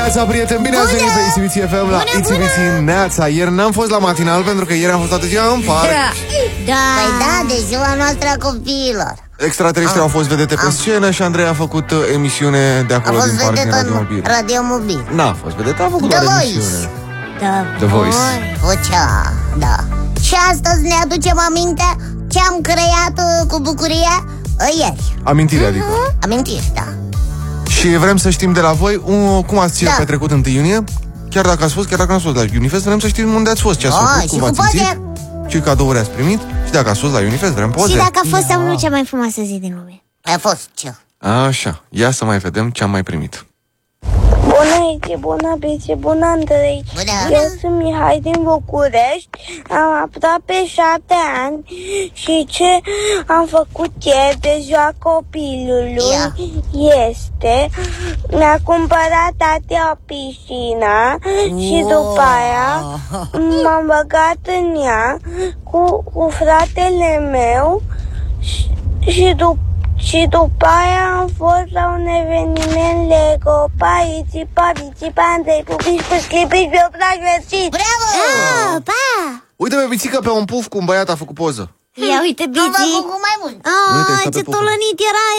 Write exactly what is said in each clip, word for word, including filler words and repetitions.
dimineața, prieteni! Bine ați venit pe I C B C F M la I C B C Neața. Ieri n-am fost la matinal pentru că ieri am fost toată ziua în parc. Da. Păi da, de ziua noastră a copiilor. Extraterestri au fost vedete pe scenă și Andrei a făcut uh, emisiune de acolo din parc, din Radio Mobil. Radio Mobil. N-a fost vedetă, a făcut The doar Voice. emisiune. The, The Voice. Vocea, da. Și astăzi ne aducem aminte ce am creat uh, cu bucurie uh, ieri. Amintire, adică. Amintiri, da. Și vrem să știm de la voi uh, cum ați Da. petrecut întâi iunie. Chiar dacă ați fost, chiar dacă nu ați fost la Unifest, vrem să știm unde ați fost, ce ați Oh, făcut, și cum cu v-ați simțit, poze. ce cadouri ați primit. Și dacă ați fost la Unifest, vrem poze. Și dacă a fost sau nu cea mai frumoasă zi din lume. A fost ce? Așa, ia să mai vedem ce am mai primit. Bună, Iti, bună, Bici, bună, Andrei. Bună. Eu sunt Mihai din București, am aproape șapte ani și ce am făcut ieri de ziua copilului Ia. este mi-a cumpărat tati o piscină și după aia m-am băgat în ea cu, cu fratele meu și, și după Și după aia am fost la un eveniment Lego. Paiți, pabici, pandei, pupici, pușclipici, bioplaci, versiți. Bravo! Ah, pa! Uite pe Bițică pe un puf cu un băiat a făcut poză. Ia uite, Nu vă Bici. cu mai mult. Uite, Ah, stă pe ce pufă. tolănit erai.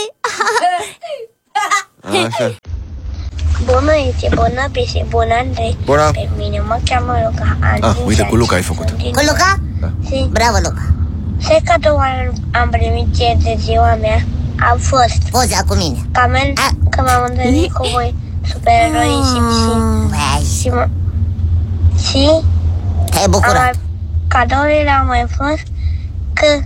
Așa. Bună, Iti, bună, Bici, bună, Andrei. Bună. Pe mine mă cheamă Luca. Ah, uite, cu Luca ai făcut. Cu Luca? Și Bravo, Luca. ce cadou am primit ieri de ziua mea? Am fost Poza cu mine. Camen, Ah. că m-am întâlnit cu voi, supereroi și și Păi, și mă- și te-ai am bucurat. mai, cadourile au mai fost că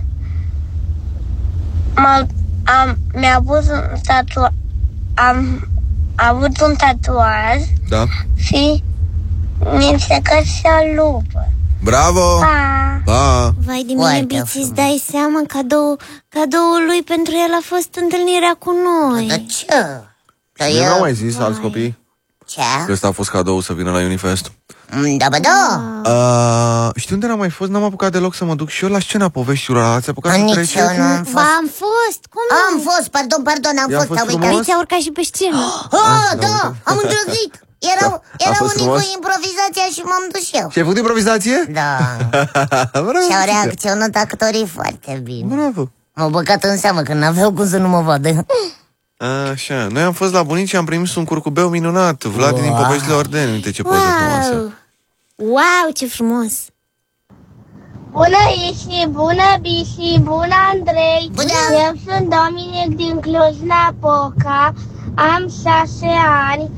m-am, am, mi-a pus un tatuaj, am avut un tatuaj Da. și mi se căsea lupă. Bravo! Pa! Pa! Vai de mine, Foarte Bici, frumos. îți dai seama, cadou, cadoul lui pentru el a fost întâlnirea cu noi. Dar ce? Că Eu n-am eu... mai zis alți copii Ce? că ăsta a fost cadou să vină la Unifest. Mm, Da, bă, da. Uh, știi unde n-am mai fost? N-am apucat deloc să mă duc și eu la scena poveștilor. Ați apucat să Nici treceți? eu nu am Ba, fost. am fost, cum nu? Am fost, pardon, pardon, am I-a fost, fost am frumos? uitat. Bici a urcat și pe scenă. Oh, da, am îndrăzit. Erau, A erau fost unii cu frumos? improvizația și m-am dus eu. Și ai făcut improvizație? Da. Bravo! Și au reacționat actorii foarte bine. Bravo! M-au băgat în seamă că n-aveau cum să nu mă vadă. Așa, noi am fost la bunici și am primit un curcubeu minunat. Vlad din Wow. Poveștile Ordeni. Uite ce poză frumoasă. Wow! Wow, ce frumos! Bună, Iti, bună, Bici, bună, Andrei. Bună. Eu sunt Dominic din Cluj-Napoca, am șase ani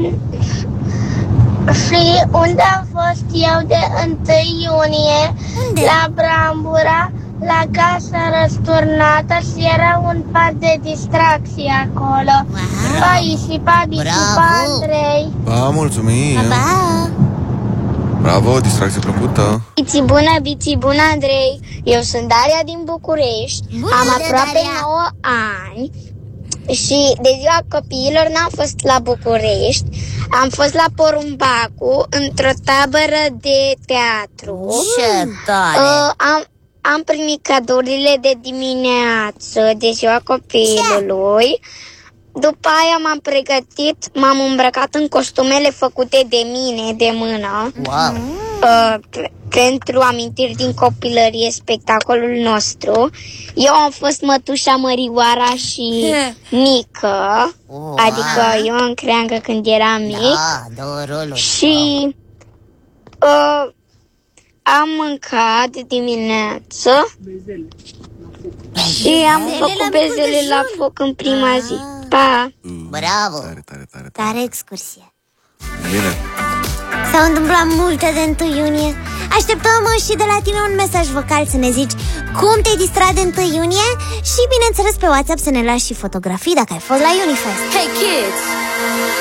și unde am fost eu de întâi iunie? Unde? La Brambura, la casa răsturnată și era un parc de distracție acolo. Pa, Iti, pa, Bici, Bravo. pa, Andrei. Pa, mulțumim! Pa! Bravo, distracție plăcută. Bici bună, Bici bună, Andrei. Eu sunt Daria din București. Bună, Am aproape Daria. nouă ani și de ziua copiilor n-am fost la București. Am fost la Porumbacu, într-o tabără de teatru. Ce tare. Uh, am, am primit cadourile de dimineață de ziua copilului. După aia m-am pregătit, m-am îmbrăcat în costumele făcute de mine, de mână. Wow. Uh, pe- pentru amintiri din copilărie, spectacolul nostru. Eu am fost mătușa Mărioara și Nică, Wow. adică eu în creangă când eram mic. Da, două roluri. Și uh, am mâncat dimineață și am Bezele făcut la micul bezele la dejun. foc în prima zi. Pa! Bravo. Tare, tare, tare, tare. Tare excursie. Bine. S-au întâmplat multe de întâi iunie. Așteptăm și de la tine un mesaj vocal să ne zici cum te-ai distrat de întâi iunie și, bineînțeles, pe WhatsApp să ne lași și fotografii dacă ai fost la Unifest. Hey kids!